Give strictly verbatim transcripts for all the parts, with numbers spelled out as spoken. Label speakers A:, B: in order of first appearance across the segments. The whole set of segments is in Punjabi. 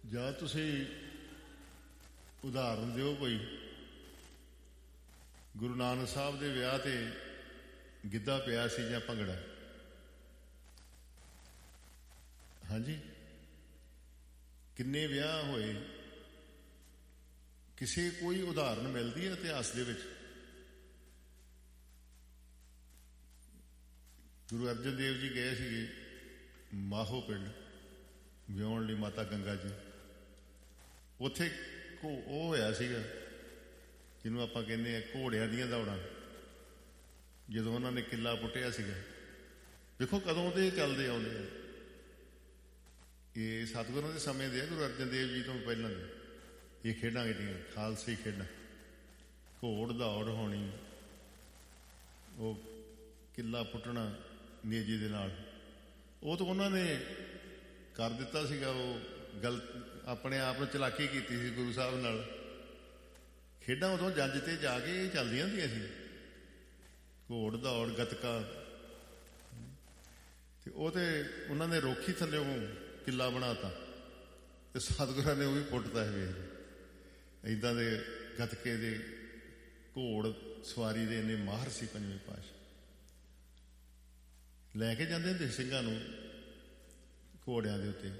A: ਜਾਂ ਤੁਸੀਂ ਉਦਾਹਰਨ ਦਿਓ ਕੋਈ। ਗੁਰੂ ਨਾਨਕ ਸਾਹਿਬ ਦੇ ਵਿਆਹ ਤੇ ਗਿੱਧਾ ਪਿਆ ਸੀ ਜਾਂ ਭੰਗੜਾ? ਹਾਂਜੀ, ਕਿੰਨੇ ਵਿਆਹ ਹੋਏ? ਕਿਸੇ ਕੋਈ ਉਦਾਹਰਨ ਮਿਲਦੀ ਹੈ ਇਤਿਹਾਸ ਦੇ ਵਿੱਚ? ਗੁਰੂ ਅਰਜਨ ਦੇਵ ਜੀ ਗਏ ਸੀਗੇ ਮਾਹੋ ਪਿੰਡ ਵਿਆਹੁਣ ਲਈ ਮਾਤਾ ਗੰਗਾ ਜੀ। ਉੱਥੇ ਉਹ ਹੋਇਆ ਸੀਗਾ ਜਿਹਨੂੰ ਆਪਾਂ ਕਹਿੰਦੇ ਆ ਘੋੜਿਆਂ ਦੀਆਂ ਦੌੜਾਂ। ਜਦੋਂ ਉਹਨਾਂ ਨੇ ਕਿੱਲਾ ਪੁੱਟਿਆ ਸੀਗਾ, ਦੇਖੋ ਕਦੋਂ ਦੇ ਚੱਲਦੇ ਆਉਂਦੇ ਆ। ਇਹ ਸਤਿਗੁਰਾਂ ਦੇ ਸਮੇਂ ਦੇ ਆ, ਗੁਰੂ ਅਰਜਨ ਦੇਵ ਜੀ ਤੋਂ ਪਹਿਲਾਂ ਦੇ ਇਹ ਖੇਡਾਂ ਜਿਹੜੀਆਂ ਖਾਲਸੀ ਖੇਡਾਂ। ਘੋੜ ਦੌੜ ਹੋਣੀ, ਉਹ ਕਿੱਲਾ ਪੁੱਟਣਾ ਨੇਜੀ ਦੇ ਨਾਲ। ਉਹ ਤਾਂ ਉਹਨਾਂ ਨੇ ਕਰ ਦਿੱਤਾ ਸੀਗਾ। ਉਹ ਗਲਤ ਆਪਣੇ ਆਪ ਨੂੰ ਚਲਾਕੀ ਕੀਤੀ ਸੀ ਗੁਰੂ ਸਾਹਿਬ ਨਾਲ। ਖੇਡਾਂ ਉਦੋਂ ਜੰਜ ਤੇ ਜਾ ਕੇ ਚੱਲਦੀਆਂ ਹੁੰਦੀਆਂ ਸੀ, ਘੋੜ ਦੌੜ ਗੱਤਕਾ। ਤੇ ਉਹ ਤੇ ਉਹਨਾਂ ਨੇ ਰੋਖੀ ਥੱਲੇ ਕਿੱਲਾ ਬਣਾਤਾ ਤੇ ਸਤਿਗੁਰਾਂ ਨੇ ਉਹ ਵੀ ਪੁੱਟਤਾ ਹੈ। ਏਦਾਂ ਦੇ ਗੱਤਕੇ ਦੇ ਘੋੜ ਸਵਾਰੀ ਦੇ ਇੰਨੇ ਮਾਹਰ ਸੀ ਪੰਜਵੇਂ ਪਾਤਸ਼ਾਹ। ਲੈ ਕੇ ਜਾਂਦੇ ਹੁੰਦੇ ਸਿੰਘਾਂ ਨੂੰ ਘੋੜਿਆਂ ਦੇ ਉੱਤੇ।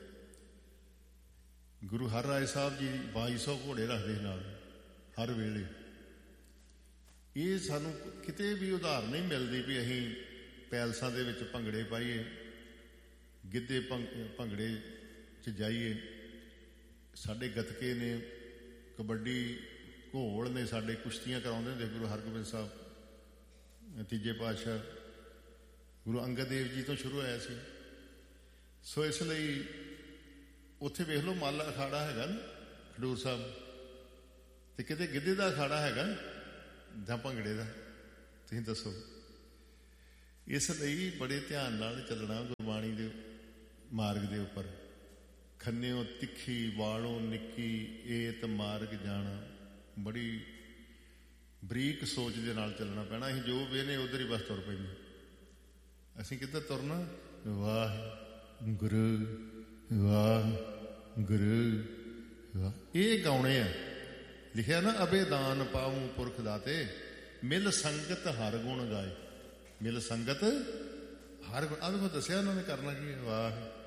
A: ਗੁਰੂ ਹਰਿਰਾਏ ਸਾਹਿਬ ਜੀ ਬਾਈ ਸੌ ਘੋੜੇ ਰੱਖਦੇ ਨਾਲ ਹਰ ਵੇਲੇ। ਇਹ ਸਾਨੂੰ ਕਿਤੇ ਵੀ ਉਦਾਹਰਨ ਨਹੀਂ ਮਿਲਦੀ ਵੀ ਅਸੀਂ ਪੈਲਸਾਂ ਦੇ ਵਿੱਚ ਭੰਗੜੇ ਪਾਈਏ, ਗਿੱਧੇ ਭੰਗੜੇ 'ਚ ਜਾਈਏ। ਸਾਡੇ ਗੱਤਕੇ ਨੇ, ਕਬੱਡੀ, ਘੋਲ ਨੇ, ਸਾਡੇ ਕੁਸ਼ਤੀਆਂ ਕਰਾਉਂਦੇ ਹੁੰਦੇ ਗੁਰੂ ਹਰਗੋਬਿੰਦ ਸਾਹਿਬ ਤੀਜੇ ਪਾਤਸ਼ਾਹ। ਗੁਰੂ ਅੰਗਦ ਦੇਵ ਜੀ ਤੋਂ ਸ਼ੁਰੂ ਹੋਇਆ ਸੀ। ਸੋ ਇਸ ਲਈ ਉੱਥੇ ਵੇਖ ਲਓ ਮੱਲ ਅਖਾੜਾ ਹੈਗਾ ਨਾ ਖਡੂਰ ਸਾਹਿਬ, ਤੇ ਕਿਤੇ ਗਿੱਧੇ ਦਾ ਅਖਾੜਾ ਹੈਗਾ ਜਾਂ ਭੰਗੜੇ ਦਾ? ਤੁਸੀਂ ਦੱਸੋ। ਇਸ ਲਈ ਬੜੇ ਧਿਆਨ ਨਾਲ ਚੱਲਣਾ ਗੁਰਬਾਣੀ ਦੇ ਮਾਰਗ ਦੇ ਉੱਪਰ। ਖੰਨਿਓ ਤਿੱਖੀ ਵਾਲੋਂ ਨਿੱਕੀ ਏਤ ਮਾਰਗ ਜਾਣਾ। ਬੜੀ ਬਰੀਕ ਸੋਚ ਦੇ ਨਾਲ ਚੱਲਣਾ ਪੈਣਾ। ਅਸੀਂ ਜੋ ਵੇਨੇ ਉਧਰ ਹੀ ਬਸ ਤੁਰ ਪੈਂਦੇ। ਅਸੀਂ ਕਿੱਧਰ ਤੁਰਨਾ? ਵਾਹ ਗੁਰੂ ਵਾਹ ਗੁਰੂ ਵਾਹ। ਇਹ ਗਾਉਣੇ ਆ। ਲਿਖਿਆ ਨਾ ਅਬੇ ਦਾਨ ਪਾਉ ਪੁਰਖ ਦਾਤੇ, ਮਿਲ ਸੰਗਤ ਹਰ ਗੁਣ ਗਾਏ। ਮਿਲ ਸੰਗਤ ਹਰ ਗੁਣ। ਆਹ ਦੱਸਿਆ ਉਹਨਾਂ ਨੇ ਕਰਨਾ ਕੀ ਹੈ। ਵਾਹ